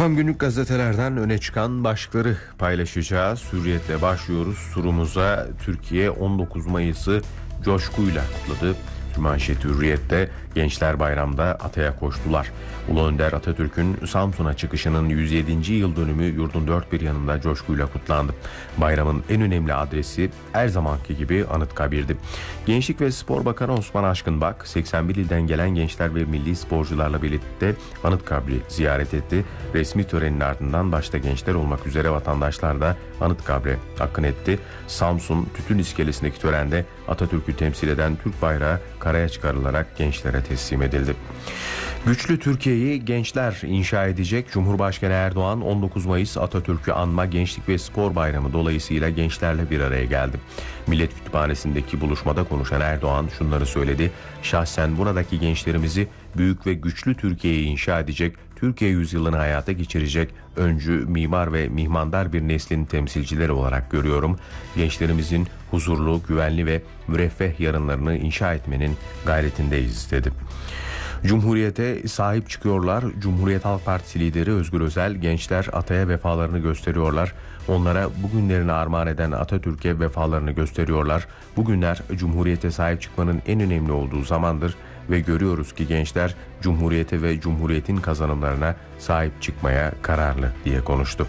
Efendim, günlük gazetelerden öne çıkan başlıkları paylaşacağız. Hürriyetle başlıyoruz turumuza. Türkiye 19 Mayıs'ı coşkuyla kutladı. Manşeti Hürriyet'te Gençler Bayram'da Atay'a koştular. Ulu Önder Atatürk'ün Samsun'a çıkışının 107. yıl dönümü yurdun dört bir yanında coşkuyla kutlandı. Bayramın en önemli adresi her zamanki gibi Anıtkabir'di. Gençlik ve Spor Bakanı Osman Aşkınbak 81 ilden gelen gençler ve milli sporcularla birlikte Anıtkabir'i ziyaret etti. Resmi törenin ardından başta gençler olmak üzere vatandaşlar da Anıtkabir'e akın etti. Samsun Tütün İskelesi'ndeki törende Atatürk'ü temsil eden Türk bayrağı karaya çıkarılarak gençlere teslim edildi. Güçlü Türkiye'yi gençler inşa edecek. Cumhurbaşkanı Erdoğan 19 Mayıs Atatürk'ü anma Gençlik ve Spor Bayramı dolayısıyla gençlerle bir araya geldi. Millet Kütüphanesi'ndeki buluşmada konuşan Erdoğan şunları söyledi. Şahsen buradaki gençlerimizi büyük ve güçlü Türkiye'yi inşa edecek, Türkiye yüzyılını hayata geçirecek öncü, mimar ve mihmandar bir neslin temsilcileri olarak görüyorum. Gençlerimizin huzurlu, güvenli ve müreffeh yarınlarını inşa etmenin gayretindeyiz dedi. Cumhuriyete sahip çıkıyorlar. Cumhuriyet Halk Partisi lideri Özgür Özel, gençler Atay'a vefalarını gösteriyorlar. Onlara bugünlerini armağan eden Atatürk'e vefalarını gösteriyorlar. Bugünler Cumhuriyete sahip çıkmanın en önemli olduğu zamandır ve görüyoruz ki gençler Cumhuriyete ve Cumhuriyet'in kazanımlarına sahip çıkmaya kararlı diye konuştu.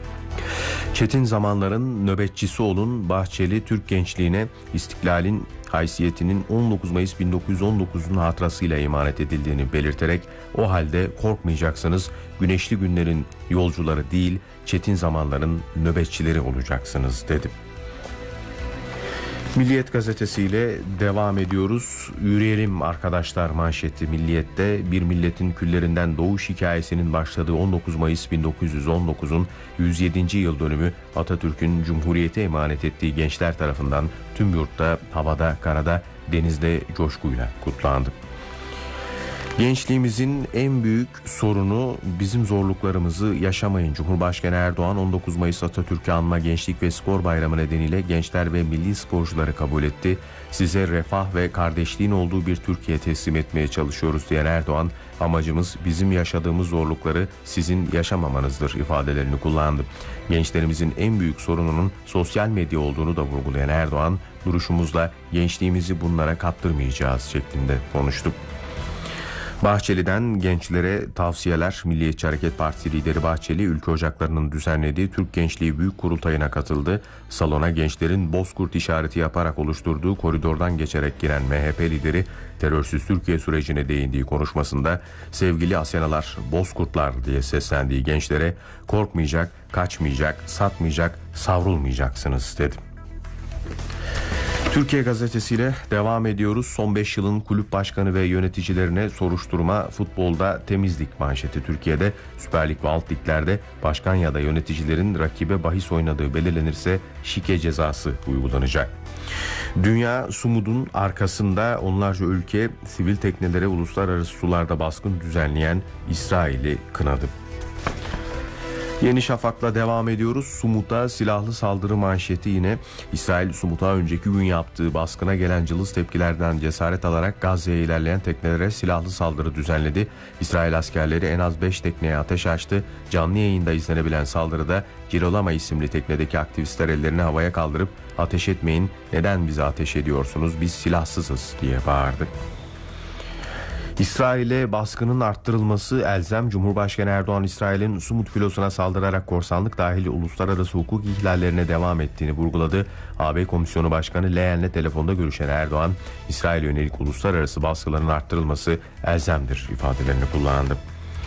Çetin zamanların nöbetçisi olun. Bahçeli Türk gençliğine istiklalin haysiyetinin 19 Mayıs 1919'un hatırasıyla emanet edildiğini belirterek o halde korkmayacaksınız, güneşli günlerin yolcuları değil, çetin zamanların nöbetçileri olacaksınız dedi. Milliyet gazetesiyle devam ediyoruz. Yürüyelim arkadaşlar manşeti Milliyet'te. Bir milletin küllerinden doğuş hikayesinin başladığı 19 Mayıs 1919'un 107. yıl dönümü Atatürk'ün Cumhuriyete emanet ettiği gençler tarafından tüm yurtta, havada, karada, denizde coşkuyla kutlandı. Gençliğimizin en büyük sorunu bizim zorluklarımızı yaşamayın. Cumhurbaşkanı Erdoğan 19 Mayıs Atatürk'ü anma Gençlik ve Spor Bayramı nedeniyle gençler ve milli sporcuları kabul etti. Size refah ve kardeşliğin olduğu bir Türkiye teslim etmeye çalışıyoruz diyen Erdoğan, amacımız bizim yaşadığımız zorlukları sizin yaşamamanızdır ifadelerini kullandı. Gençlerimizin en büyük sorununun sosyal medya olduğunu da vurgulayan Erdoğan, duruşumuzla gençliğimizi bunlara kaptırmayacağız şeklinde konuştu. Bahçeli'den gençlere tavsiyeler. Milliyetçi Hareket Partisi lideri Bahçeli, ülke ocaklarının düzenlediği Türk Gençliği Büyük Kurultayı'na katıldı. Salona gençlerin bozkurt işareti yaparak oluşturduğu koridordan geçerek giren MHP lideri terörsüz Türkiye sürecine değindiği konuşmasında sevgili Asenalar, bozkurtlar diye seslendiği gençlere korkmayacak, kaçmayacak, satmayacak, savrulmayacaksınız dedi. Türkiye gazetesiyle devam ediyoruz. Son 5 yılın kulüp başkanı ve yöneticilerine soruşturma, futbolda temizlik manşeti. Türkiye'de Süper Lig ve alt liglerde başkan ya da yöneticilerin rakibe bahis oynadığı belirlenirse şike cezası uygulanacak. Dünya Sumud'un arkasında onlarca ülke sivil teknelere uluslararası sularda baskın düzenleyen İsrail'i kınadı. Yeni Şafak'la devam ediyoruz. Sumut'a silahlı saldırı manşeti yine. İsrail Sumut'a önceki gün yaptığı baskına gelen cılız tepkilerden cesaret alarak Gazze'ye ilerleyen teknelere silahlı saldırı düzenledi. İsrail askerleri en az 5 tekneye ateş açtı. Canlı yayında izlenebilen saldırıda Girolama isimli teknedeki aktivistler ellerini havaya kaldırıp ateş etmeyin, neden bize ateş ediyorsunuz, biz silahsızız diye bağırdı. İsrail'e baskının arttırılması elzem. Cumhurbaşkanı Erdoğan, İsrail'in Sumut filosuna saldırarak korsanlık dahil uluslararası hukuk ihlallerine devam ettiğini vurguladı. AB Komisyonu Başkanı Leyen'le telefonda görüşen Erdoğan, İsrail'e yönelik uluslararası baskıların arttırılması elzemdir ifadelerini kullandı.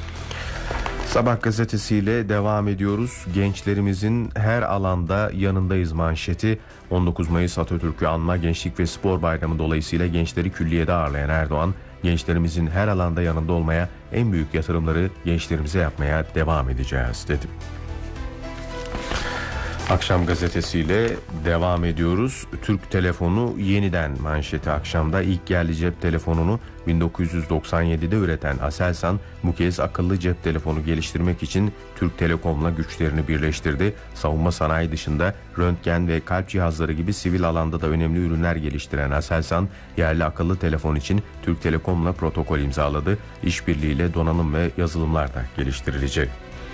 Sabah gazetesiyle devam ediyoruz. Gençlerimizin her alanda yanındayız manşeti. 19 Mayıs Atatürk'ü anma Gençlik ve Spor Bayramı dolayısıyla gençleri külliyede ağırlayan Erdoğan, gençlerimizin her alanda yanında olmaya, en büyük yatırımları gençlerimize yapmaya devam edeceğiz dedi. Akşam gazetesiyle devam ediyoruz. Türk telefonu yeniden manşeti akşamda. İlk yerli cep telefonunu 1997'de üreten Aselsan bu kez akıllı cep telefonu geliştirmek için Türk Telekom'la güçlerini birleştirdi. Savunma sanayi dışında röntgen ve kalp cihazları gibi sivil alanda da önemli ürünler geliştiren Aselsan, yerli akıllı telefon için Türk Telekom'la protokol imzaladı. İşbirliğiyle donanım ve yazılımlar da geliştirilecek.